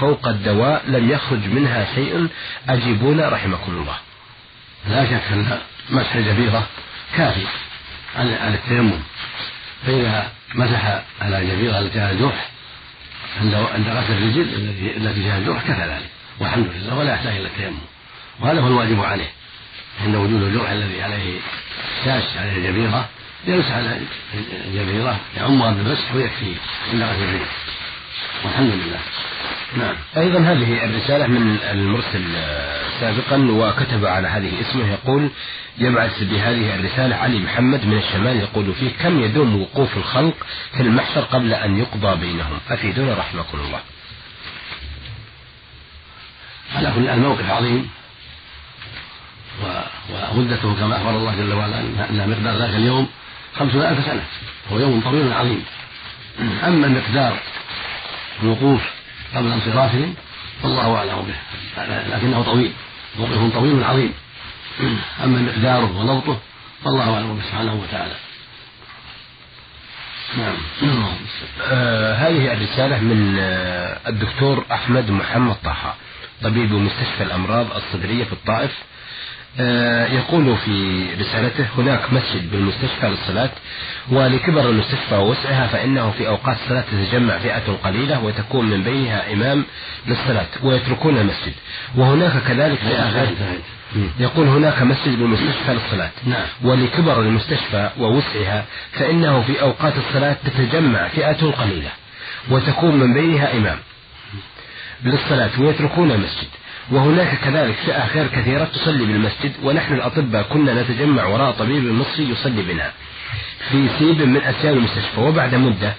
فوق الدواء لم يخرج منها شيء، أجيبونا رحمكم الله. لا شك أن مسح الجبيرة كافي عن التيمم، فإذا مسح على الجبيرة التي على الجرح عند غسل الرجل التي فيها الجرح كفى ذلك والحمد لله، ولا يحتاج إلى التيمم، وهذا هو الواجب عليه عند وجود الجرح الذي عليه شاش عليه الجبيرة، يمسح على الجبيرة يعمها بالمسح ويكفي عند غسل الرجل والحمد لله. نعم. أيضا هذه الرسالة من المرسل سابقا وكتب على هذه اسمه، يقول يبعث بهذه الرسالة علي محمد من الشمال، يقول فيه: كم يدوم وقوف الخلق في المحشر قبل أن يقضى بينهم؟ أفيدونا رحمكم الله. على كل الموقف عظيم، ومدته كما أخبر الله جل وعلا أن مقدار ذاك اليوم 50,000 سنة، هو يوم طويل عظيم. أما مقدار الوقوف قبل انصرافهم فالله أعلم به، لكنه طويل، موقف طويل عظيم. أما مقداره ونضبطه فالله أعلم به سبحانه وتعالى. نعم. هذه الرسالة من الدكتور أحمد محمد طه، طبيب مستشفى الأمراض الصدرية في الطائف. يقول في رسالته: هناك مسجد بالمستشفى للصلاة، ولكبر المستشفى ووسعها فإنه في أوقات الصلاة تتجمع فئة قليلة وتكون من بينها إمام للصلاة ويتركون المسجد، وهناك كذلك يقول هناك مسجد بالمستشفى للصلاة، ولكبر المستشفى ووسعها فإنه في أوقات الصلاة تتجمع فئة قليلة وتكون من بينها إمام للصلاة ويتركون المسجد، وهناك كذلك فئة خير كثيرة تصلي بالمسجد، ونحن الأطباء كنا نتجمع وراء طبيب مصري يصلي بنا في سيب من أسياد المستشفى، وبعد مدة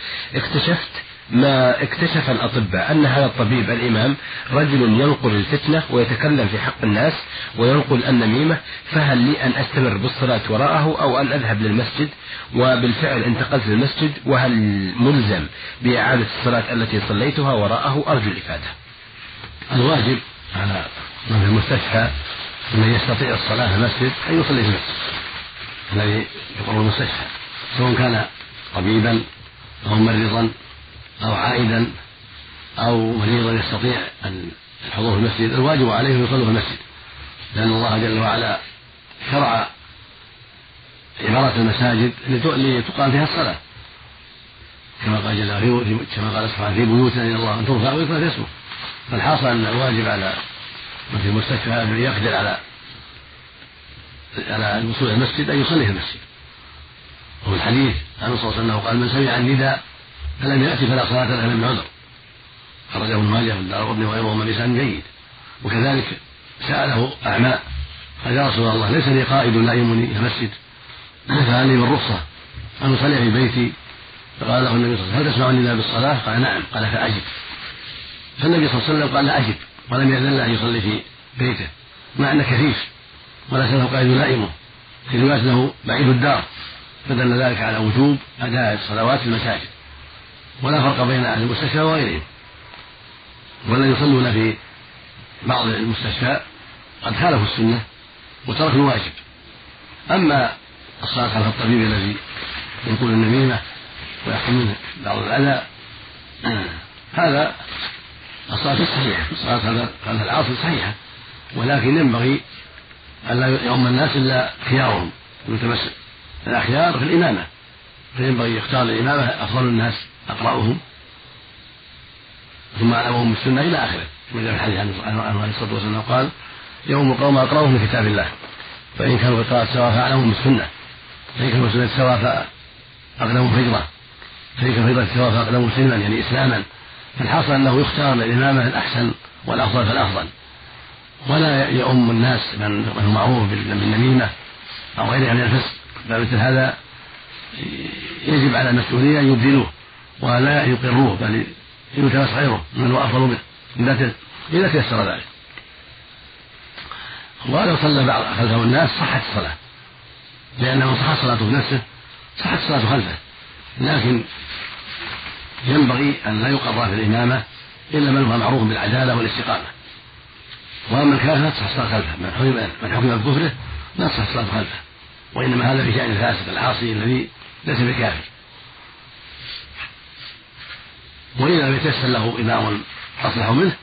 اكتشف الأطباء أن هذا الطبيب الإمام رجل ينقل الفتنة ويتكلم في حق الناس وينقل النميمة، فهل لي أن أستمر بالصلاة وراءه أو أن أذهب للمسجد؟ وبالفعل انتقلت للمسجد، وهل ملزم بإعادة الصلاة التي صليتها وراءه؟ أرجو الإفادة. الواجب على من في المستشفى من يستطيع الصلاة في المسجد أن يصلي في المسجد الذي يقرب المستشفى، سواء كان طبيبا أو ممرضا أو عائدا أو مريضا يستطيع أن الحضور في المسجد، الواجب عليه أن يصلوا في المسجد، لأن الله جل وعلا شرع عبارة المساجد لتقام فيها الصلاة، كما قال سبحانه: في بيوت إن الله أن ترفع ويذكر فيها اسمه. فالحاصل أن الواجب على من في المستشفى أن يقدر على الوصول إلى المسجد أن يصلي في المسجد. وفي الحديث عن صلى الله عليه وسلم قال: من سمع النداء فلم يأتي فلا صلاة له من عذر، خرجه ابن ماجه والدارقطني وغيرهما بلسان جيد. وكذلك سأله أعمى: قال: يا رسول الله، ليس لي قائد لا يمني إلى المسجد، فهل لي بالرخصة أن أصلي في بيتي؟ فقال له النبي صلى الله عليه وسلم: هل تسمع النداء بالصلاة؟ قال: نعم. قال: فأجب. فالنبي صلى الله عليه وسلم قال: لا أجب، ولم يأذن له أن يصلي في بيته، مع أنه كثيف وليس له قائد لائمه، في رواية له بعيد الدار، فدل ذلك على وجوب أداء الصلوات في المساجد، ولا فرق بين أهل المستشفى وغيرهم، والذين يصلون في بعض المستشفى قد خالفوا السنة وتركوا الواجب. أما الصلاة خلف الطبيب الذي ينقل النميمة ويحصل منه بعض الأذى، هذا الصلاة صحيحة، الصلاة خلف العاصي صحيحة، ولكن ينبغي ألا يؤم الناس إلا خيارهم المتمسك، الأخيار في الإمامة، فينبغي يختار الإمامة أفضل الناس أقرأهم ثم أعلمهم بالسنة إلى آخره، كما جاء في الحديث عنه عليه الصلاة والسلام قال: يوم القوم أقرأهم من كتاب الله، فإن كانوا القراءة سواء فأعلمهم بالسنة، فإن كانوا السنة سواء فأقدموا فجرة، فإن كانوا فجرة سواء فأقدموا سلما يعني إسلاما. فالحاصل أنه يختار الإمامة الأحسن والأفضل فالأفضل، ولا يؤم الناس من هو معروف بالنميمة أو غيرها من الفسق، فمثل هذا يجب على المسؤولين أن يبذلوه ولا يقروه، بل يلتمس غيره من هو أفضل منه إذا تيسر ذلك. ولو صلى بعض خلفه الناس صحت الصلاة، لأن من صحت صلاته بنفسه صحت الصلاة خلفه، لكن ينبغي أن لا يقر في الإمامة إلا من هو معروف بالعدالة والاستقامة. وأما الكافر تصح الصلاة خلفه، من حكم بكفره لا تصح الصلاة خلفه، وإنما هذا في شأن الفاسق العاصي الذي ليس بكافر. وإذا لم يتيسر له إمام أصلح منه